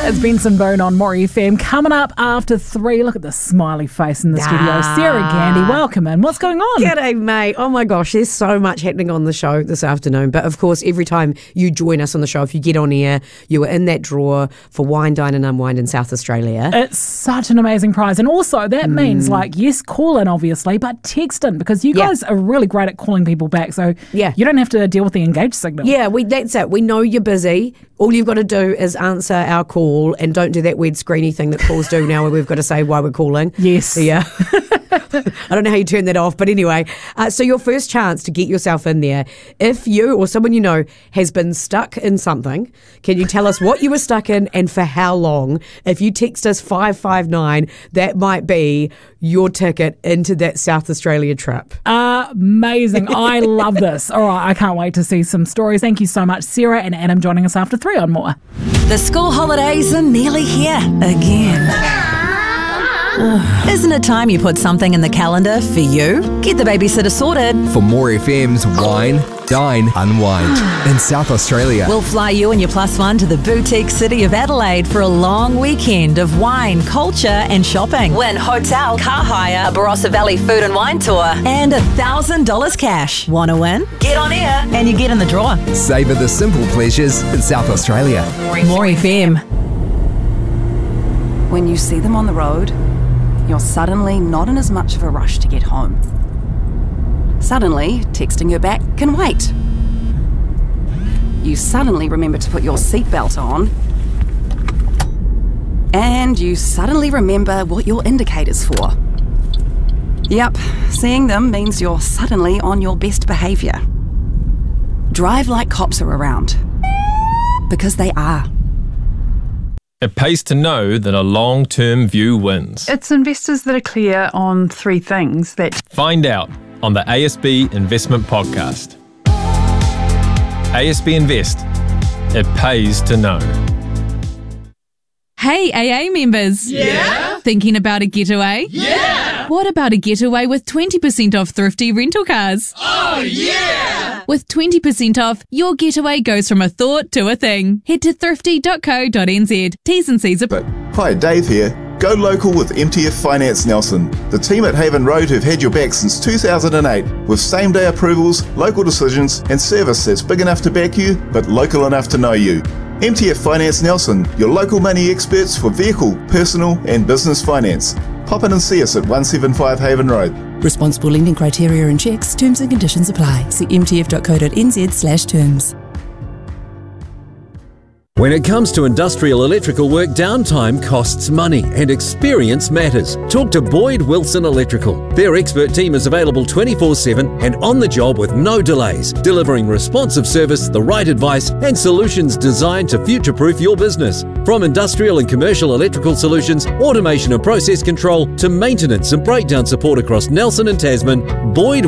It's Benson Boone on More FM. Coming up after 3. Look at the smiley face in the studio. Sarah Gandy, welcome in. What's going on? G'day, mate. Oh my gosh, there's so much happening on the show this afternoon. But of course, every time you join us on the show, if you get on air, you are in that draw for Wine, Dine and Unwind in South Australia. It's such an amazing prize. And also, that means, yes, call in, obviously, but text in, because you guys are really great at calling people back. So you don't have to deal with the engaged signal. Yeah, that's it. We know you're busy. All you've got to do is answer our call and don't do that weird screeny thing that calls do now where we've got to say why we're calling. Yes. Yeah. I don't know how you turn that off, but anyway. So your first chance to get yourself in there, if you or someone you know has been stuck in something, can you tell us what you were stuck in and for how long? If you text us 559, that might be your ticket into that South Australia trip. Amazing. I love this. All right, I can't wait to see some stories. Thank you so much, Sarah and Adam, joining us after 3 on More. The school holidays are nearly here again. Isn't it time you put something in the calendar for you? Get the babysitter sorted. For More FM's Wine, Dine, Unwind in South Australia. We'll fly you and your plus one to the boutique city of Adelaide for a long weekend of wine, culture and shopping. Win hotel, car hire, a Barossa Valley food and wine tour and $1,000 cash. Want to win? Get on air and you get in the draw. Savour the simple pleasures in South Australia. More FM. When you see them on the road, you're suddenly not in as much of a rush to get home. Suddenly, texting her back can wait. You suddenly remember to put your seatbelt on. And you suddenly remember what your indicator's for. Yep, seeing them means you're suddenly on your best behaviour. Drive like cops are around. Because they are. It pays to know that a long-term view wins. It's investors that are clear on 3 things that... Find out on the ASB Investment Podcast. ASB Invest. It pays to know. Hey, AA members. Yeah? Thinking about a getaway? Yeah! What about a getaway with 20% off thrifty rental cars? Oh, yeah! With 20% off, your getaway goes from a thought to a thing. Head to thrifty.co.nz. T's and C's apply. Hi, Dave here. Go local with MTF Finance Nelson, the team at Haven Road who've had your back since 2008, with same-day approvals, local decisions and service that's big enough to back you, but local enough to know you. MTF Finance Nelson, your local money experts for vehicle, personal and business finance. Pop in and see us at 175 Haven Road. Responsible lending criteria and checks, terms and conditions apply. See mtf.co.nz/terms. When it comes to industrial electrical work, downtime costs money and experience matters. Talk to Boyd Wilson Electrical. Their expert team is available 24/7 and on the job with no delays, delivering responsive service, the right advice and solutions designed to future-proof your business. From industrial and commercial electrical solutions, automation and process control to maintenance and breakdown support across Nelson and Tasman, Boyd